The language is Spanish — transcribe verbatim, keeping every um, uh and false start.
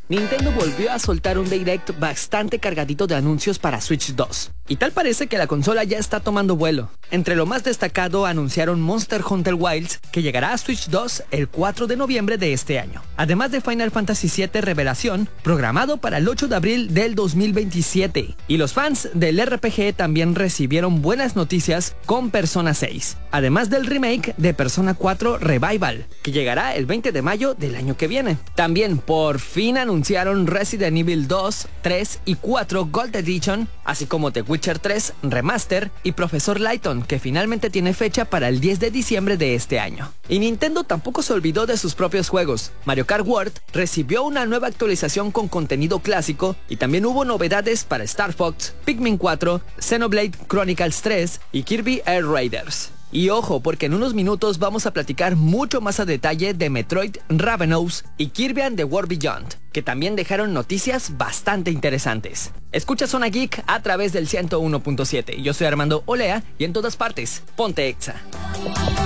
Nintendo volvió a soltar un Direct bastante cargadito de anuncios para Switch dos. Y tal parece que la consola ya está tomando vuelo. Entre lo más destacado anunciaron Monster Hunter Wilds, que llegará a Switch dos el cuatro de noviembre de este año. Además de Final Fantasy siete Revelación, programado para el ocho de abril del dos mil veintisiete. Y los fans del R P G también recibieron buenas noticias con Persona seis. Además del remake de Persona cuatro Revival, que llegará el veinte de mayo del año que viene. También por fin anunciaron Anunciaron Resident Evil dos, tres y cuatro Gold Edition, así como The Witcher tres Remaster y Profesor Layton, que finalmente tiene fecha para el diez de diciembre de este año. Y Nintendo tampoco se olvidó de sus propios juegos. Mario Kart World recibió una nueva actualización con contenido clásico y también hubo novedades para Star Fox, Pikmin cuatro, Xenoblade Chronicles tres y Kirby Air Raiders. Y ojo, porque en unos minutos vamos a platicar mucho más a detalle de Metroid Ravenous y Kirby and the World Beyond, que también dejaron noticias bastante interesantes. Escucha Zona Geek a través del ciento uno punto siete. Yo soy Armando Olea y en todas partes, ponte Exa.